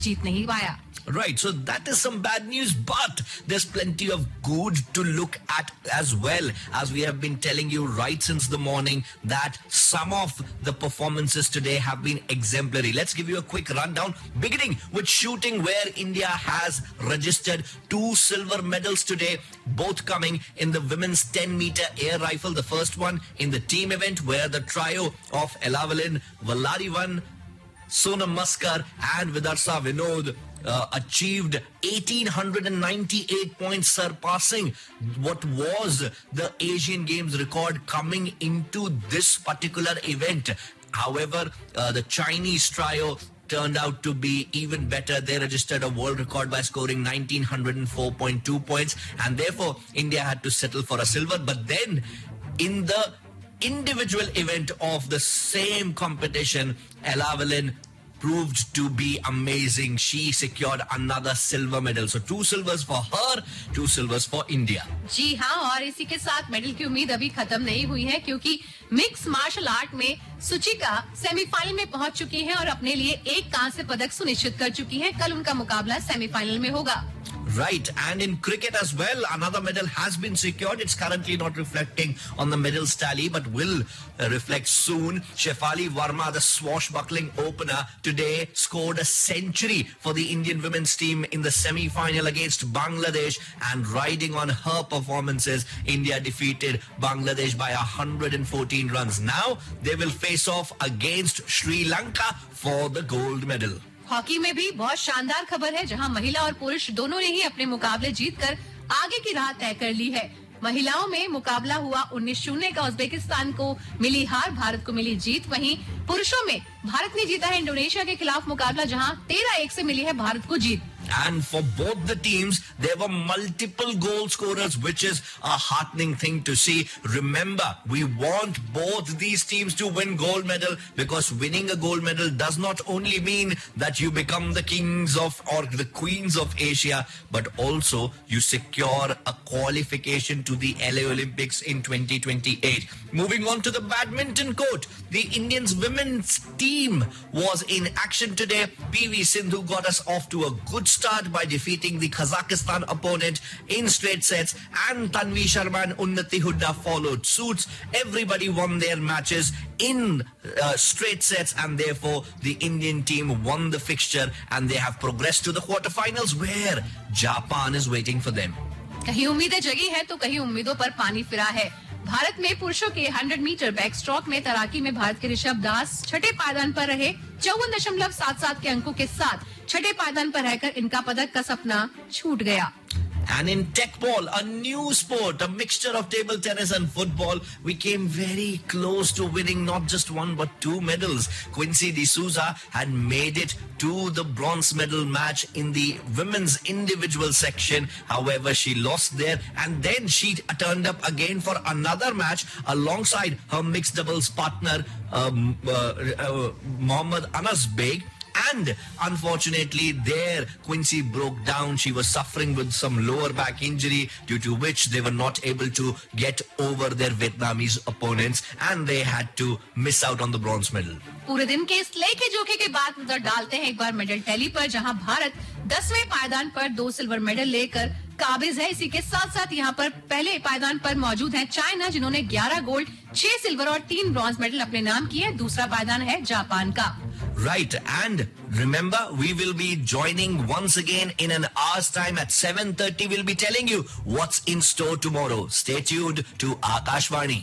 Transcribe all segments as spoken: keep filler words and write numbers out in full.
जीत नहीं पाया. Right, so that is some bad news, but there's plenty of good to look at as well, as we have been telling you right since the morning that some of the performances today have been exemplary. Let's give you a quick rundown, beginning with shooting, where India has registered two silver medals today, both coming in the women's ten meter air rifle. The first one in the team event, where the trio of Elavalin, Valarivan, Sonam Maskar and Vidarsa Vinod Uh, achieved eighteen ninety-eight points, surpassing what was the Asian Games record coming into this particular event. However, uh, the Chinese trio turned out to be even better. They registered a world record by scoring nineteen oh four point two points, and therefore India had to settle for a silver. But then in the individual event of the same competition, Elavalin proved to be amazing. She secured another silver medal. So two silvers for her, two silvers for India. जी हाँ, और इसी के साथ medal की उम्मीद अभी खत्म नहीं हुई है, क्योंकि मिक्स मार्शल आर्ट में सुचिका सेमीफाइनल में पहुंच चुकी हैं और अपने लिए एक कांस्य पदक सुनिश्चित कर चुकी हैं. कल उनका मुकाबला सेमीफाइनल में होगा. Right, and in cricket as well, another medal has been secured. It's currently not reflecting on the medals tally, but will uh, reflect soon. Shefali Verma, the swashbuckling opener, today scored a century for the Indian women's team in the semi-final against Bangladesh, and riding on her performances, India defeated Bangladesh by one hundred fourteen runs. Now they will face off against Sri Lanka for the gold medal. Hockey में भी बहुत शानदार खबर है, जहां महिला और पुरुष दोनों ने ही अपने मुकाबले जीतकर आगे की राह तय कर ली है. महिलाओं में मुकाबला हुआ उन्नीस शून्य का. उज्बेकिस्तान को मिली हार, भारत को मिली जीत. वहीं पुरुषों में भारत ने जीता है इंडोनेशिया के खिलाफ मुकाबला, जहां तेरह एक से मिली है भारत को जीत. And for both the teams, there were multiple goal scorers, which is a heartening thing to see. Remember, we want both these teams to win gold medal, because winning a gold medal does not only mean that you become the kings of or the queens of Asia, but also you secure a qualification to the L A Olympics in twenty twenty-eight. Moving on to the badminton court, the Indians women's team was in action today. P V Sindhu got us off to a good start by defeating the Kazakhstan opponent in straight sets, and Tanvi Sharma and Unnati Hooda followed suits. Everybody won their matches in uh, straight sets, and therefore the Indian team won the fixture, and they have progressed to the quarterfinals, where Japan is waiting for them. कहीं उम्मीदें जगी है तो कहीं उम्मीदों पर पानी फिरा है. भारत में पुरुषों के सौ मीटर बैक स्ट्रोक में तैराकी में भारत के ऋषभ दास छठे पायदान पर रहे. चौवन दशमलव सात सात के अंकों के साथ छठे पायदान पर रहकर इनका पदक का सपना छूट गया. And in Tekball, a new sport, a mixture of table tennis and football, we came very close to winning not just one but two medals. Quincy D'Souza had made it to the bronze medal match in the women's individual section. However, she lost there, and then she turned up again for another match alongside her mixed doubles partner, um, uh, uh, Mohammad Anas Beg. And unfortunately, there Quincy broke down. She was suffering with some lower back injury, due to which they were not able to get over their Vietnamese opponents, and they had to miss out on the bronze medal. पूरे दिन के इस लेखे जोखे के बाद नजर डालते हैं एक बार मेडल टैली पर, जहां भारत दसवें पायदान पर दो सिल्वर मेडल लेकर काबिज है. इसी के साथ साथ यहां पर पहले पायदान पर मौजूद है चाइना, जिन्होंने ग्यारह गोल्ड, छह सिल्वर और तीन ब्रॉन्ज मेडल अपने नाम किए. दूसरा पायदान है जापान का. Right, and remember, we will be joining once again in an hour's time at seven thirty. We'll be telling you what's in store tomorrow. Stay tuned to Akashvani.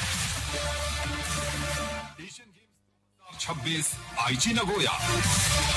छब्बीस आईची Nagoya.